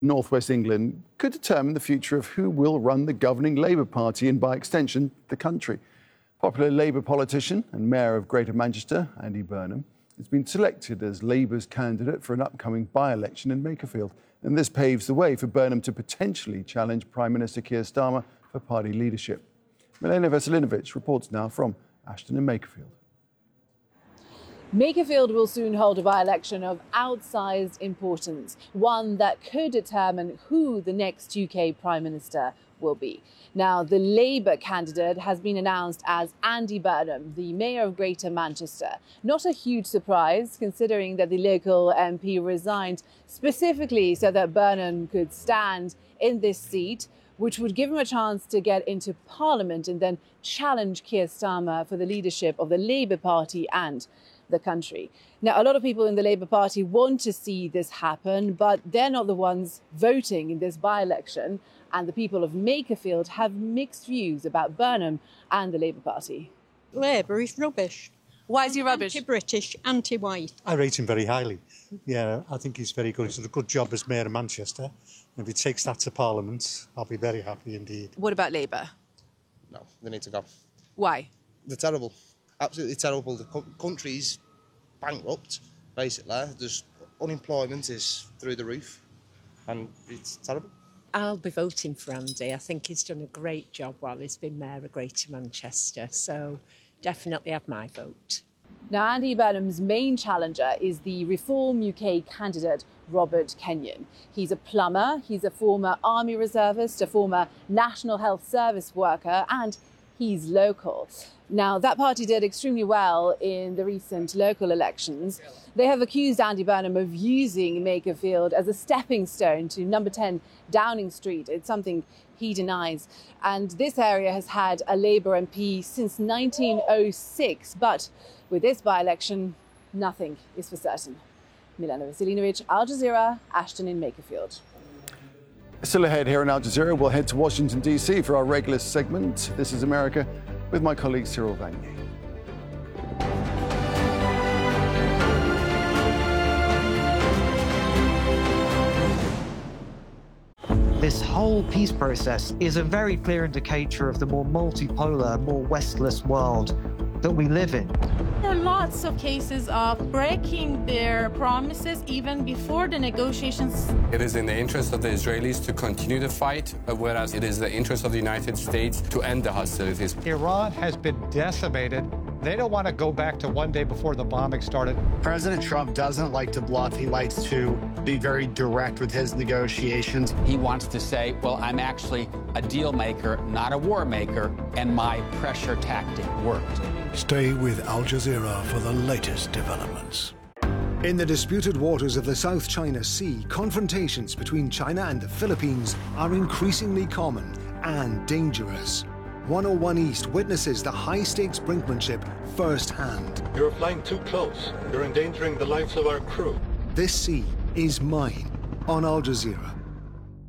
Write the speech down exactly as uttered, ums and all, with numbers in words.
Northwest England could determine the future of who will run the governing Labour Party and, by extension, the country. Popular Labour politician and Mayor of Greater Manchester, Andy Burnham, has been selected as Labour's candidate for an upcoming by-election in Makerfield. And this paves the way for Burnham to potentially challenge Prime Minister Keir Starmer for party leadership. Milena Veselinovic reports now from Ashton in Makerfield. Makerfield will soon hold a by-election of outsized importance, one that could determine who the next U K Prime Minister will be. Now, the Labour candidate has been announced as Andy Burnham, the Mayor of Greater Manchester. Not a huge surprise, considering that the local M P resigned specifically so that Burnham could stand in this seat, which would give him a chance to get into Parliament and then challenge Keir Starmer for the leadership of the Labour Party and the country. Now, a lot of people in the Labour Party want to see this happen, but they're not the ones voting in this by-election, and the people of Makerfield have mixed views about Burnham and the Labour Party. Labour is rubbish. Why is he rubbish? Anti-British, anti-white. I rate him very highly. Yeah, I think he's very good. He's done a good job as Mayor of Manchester. If he takes that to Parliament, I'll be very happy indeed. What about Labour? No, they need to go. Why? They're terrible. Absolutely terrible. The co- country's bankrupt, basically. There's unemployment is through the roof, and it's terrible. I'll be voting for Andy. I think he's done a great job while he's been Mayor of Greater Manchester, so definitely have my vote. Now, Andy Burnham's main challenger is the Reform U K candidate, Robert Kenyon. He's a plumber, he's a former Army reservist, a former National Health Service worker, and he's local. Now, that party did extremely well in the recent local elections. They have accused Andy Burnham of using Makerfield as a stepping stone to number ten Downing Street. It's something he denies. And this area has had a Labour M P since nineteen oh six. But with this by-election, nothing is for certain. Milena Veselinovic, Al Jazeera, Ashton in Makerfield. Still ahead here in Al Jazeera, we'll head to Washington, D C for our regular segment, This is America, with my colleague Cyril Vanier. This whole peace process is a very clear indicator of the more multipolar, more westless world that we live in. There are lots of cases of breaking their promises even before the negotiations. It is in the interest of the Israelis to continue the fight, whereas it is the interest of the United States to end the hostilities. Iran has been decimated. They don't want to go back to one day before the bombing started. President Trump doesn't like to bluff. He likes to be very direct with his negotiations. He wants to say, well, I'm actually a deal maker, not a war maker, and my pressure tactic worked. Stay with Al Jazeera for the latest developments. In the disputed waters of the South China Sea, confrontations between China and the Philippines are increasingly common and dangerous. one oh one East witnesses the high-stakes brinkmanship firsthand. You're flying too close. You're endangering the lives of our crew. This sea is mine on Al Jazeera.